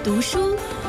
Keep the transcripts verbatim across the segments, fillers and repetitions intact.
读书。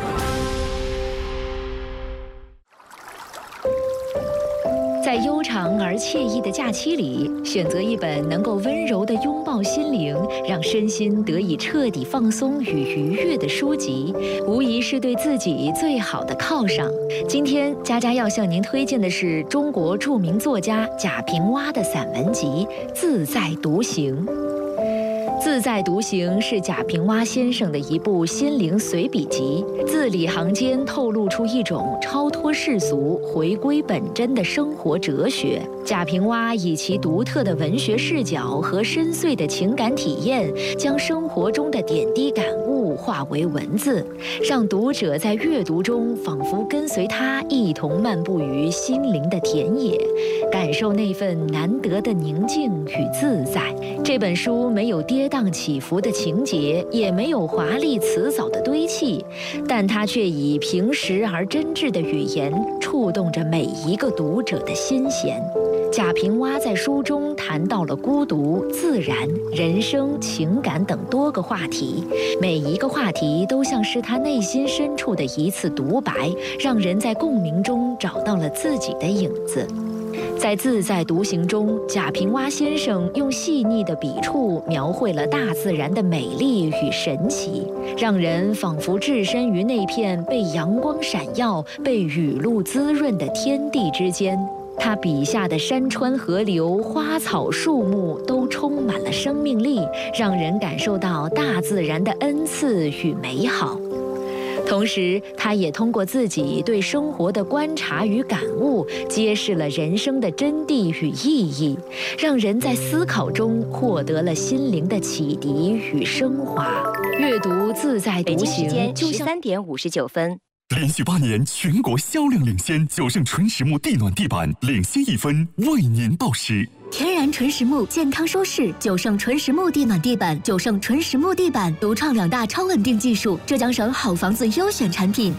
在悠长而惬意的假期里，选择一本能够温柔地拥抱心灵，让身心得以彻底放松与愉悦的书籍，无疑是对自己最好的犒赏。今天，佳佳要向您推荐的是中国著名作家贾平凹的散文集《自在独行》。自在独行是贾平凹先生的一部心灵随笔集，字里行间透露出一种超脱世俗、回归本真的生活哲学。贾平凹以其独特的文学视角和深邃的情感体验，将生活中的点滴感悟化为文字，让读者在阅读中仿佛跟随他一同漫步于心灵的田野，感受那份难得的宁静与自在。这本书没有跌宕起伏的情节，也没有华丽辞藻的堆砌，但它却以平实而真挚的语言触动着每一个读者的心弦。贾平凹在书中谈到了孤独、自然、人生、情感等多个话题，每一个话题都像是他内心深处的一次独白，让人在共鸣中找到了自己的影子。在自在独行中，贾平凹先生用细腻的笔触描绘了大自然的美丽与神奇，让人仿佛置身于那片被阳光闪耀、被雨露滋润的天地之间。他笔下的山川河流、花草树木都充满了生命力，让人感受到大自然的恩赐与美好。同时，他也通过自己对生活的观察与感悟，揭示了人生的真谛与意义，让人在思考中获得了心灵的启迪与升华。阅读自在独行， 北京时间十三点五十九分。 连续八年全国销量领先，九盛纯实木地暖地板领先一分，为您报时。 天然纯实木，健康舒适，九盛纯实木地暖地板，九盛纯实木地板独创两大超稳定技术，浙江省好房子优选产品。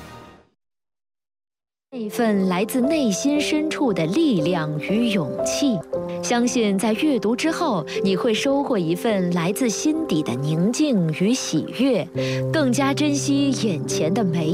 那份来自内心深处的力量与勇气，相信在阅读之后，你会收获一份来自心底的宁静与喜悦，更加珍惜眼前的美。